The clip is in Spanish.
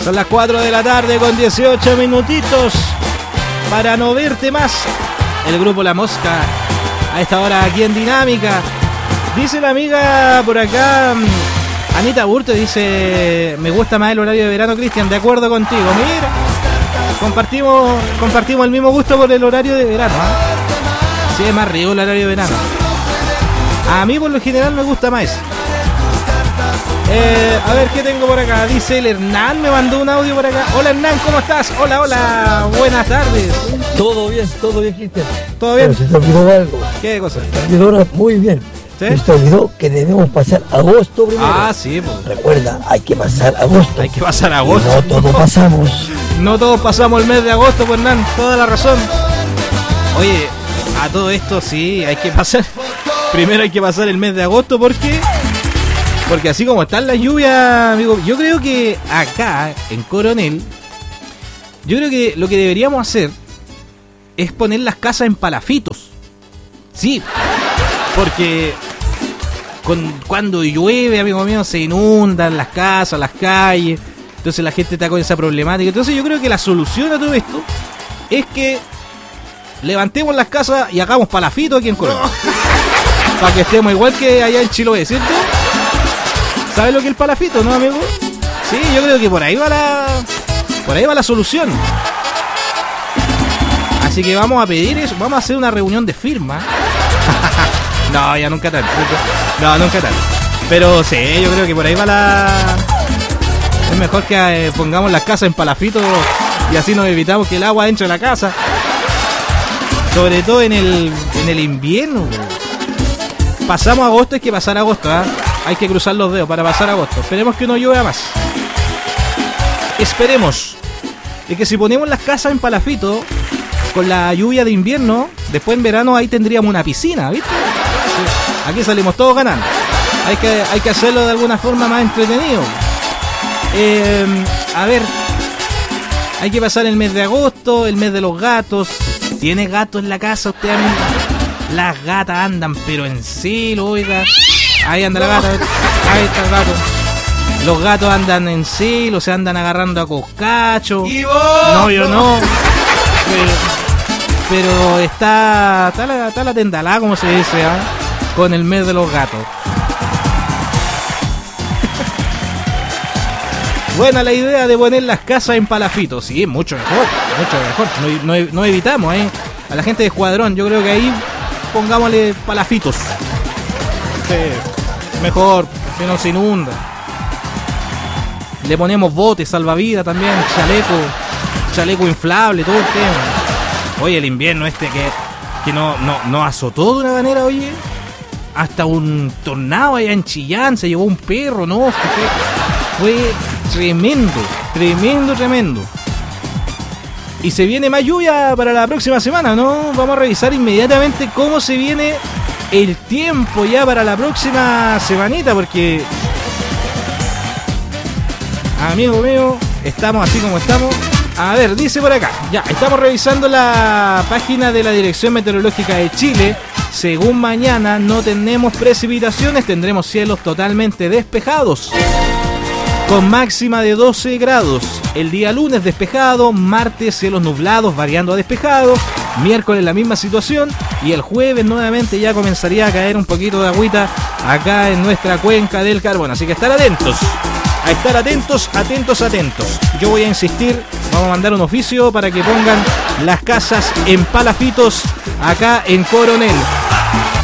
Son las 4 de la tarde con 18 minutitos. Para no verte más, el grupo La Mosca, a esta hora aquí en Dinámica. Dice la amiga por acá, Anita Burto, dice: me gusta más el horario de verano, Cristian. De acuerdo contigo. Mira, compartimos el mismo gusto por el horario de verano, ¿eh? Sí, es más rico el horario de verano. A mí por lo general me gusta más. A ver qué tengo por acá. Dice el Hernán, me mandó un audio por acá. Hola Hernán, ¿cómo estás? Hola, buenas tardes. Todo bien, Cristian. ¿Todo bien? Pero se te olvidó algo. ¿Qué cosa? Se te olvidó muy bien. ¿Sí? Se te olvidó que debemos pasar agosto primero. Ah, sí, pues. Recuerda, hay que pasar agosto. Hay que pasar agosto. Y no todos pasamos. No todos pasamos el mes de agosto, pues Hernán, toda la razón. Oye, a todo esto sí, hay que pasar. Primero hay que pasar el mes de agosto, porque así como están las lluvias, amigo, yo creo que acá, en Coronel, yo creo que lo que deberíamos hacer es poner las casas en palafitos. Sí, porque cuando llueve, amigo mío, se inundan las casas, las calles. Entonces la gente está con esa problemática. Entonces yo creo que la solución a todo esto es que levantemos las casas y hagamos palafitos aquí en Coronel. Para que estemos igual que allá en Chiloé, ¿cierto? ¿Sabes lo que es el palafito, no, amigo? Sí, yo creo que por ahí va la solución. Así que vamos a pedir eso, vamos a hacer una reunión de firma. No, ya nunca tanto. No, nunca tanto. Pero sí, yo creo que por ahí va es mejor que pongamos las casas en palafito y así nos evitamos que el agua entre la casa. Sobre todo en el invierno. Pasamos agosto, hay que pasar agosto, ¿eh? Hay que cruzar los dedos para pasar agosto. Esperemos que no llueva más. Esperemos. Y que si ponemos las casas en palafito, con la lluvia de invierno, después en verano ahí tendríamos una piscina, ¿viste? Sí. Aquí salimos todos ganando. Hay que hacerlo de alguna forma más entretenido. A ver, hay que pasar el mes de agosto, el mes de los gatos. ¿Tiene gato en la casa usted, amigo? Las gatas andan, pero en celo, oiga. Ahí anda la gata, ahí está el gato. Los gatos andan en celo, se andan agarrando a coscacho. No, yo no. Pero está la tendalá, como se dice, ¿eh? Con el mes de los gatos. Buena la idea de poner las casas en palafitos. Sí, mucho mejor, mucho mejor. No evitamos, a la gente de Escuadrón, yo creo que ahí pongámosle palafitos. Sí, mejor, que no se inunda. Le ponemos botes, salvavidas también, chaleco inflable, todo el tema. Oye, el invierno que no azotó de una manera, oye. Hasta un tornado allá en Chillán, se llevó un perro, ¿no? Fue tremendo. Y se viene más lluvia para la próxima semana, ¿no? Vamos a revisar inmediatamente cómo se viene el tiempo ya para la próxima semanita, porque, amigo mío, estamos así como estamos. A ver, dice por acá, ya, estamos revisando la página de la Dirección Meteorológica de Chile. Según mañana no tenemos precipitaciones, tendremos cielos totalmente despejados, con máxima de 12 grados. El día lunes despejado, martes cielos nublados variando a despejados, miércoles la misma situación y el jueves nuevamente ya comenzaría a caer un poquito de agüita acá en nuestra cuenca del Carbón. Así que estar atentos. A estar atentos. Yo voy a insistir, vamos a mandar un oficio para que pongan las casas en palafitos acá en Coronel.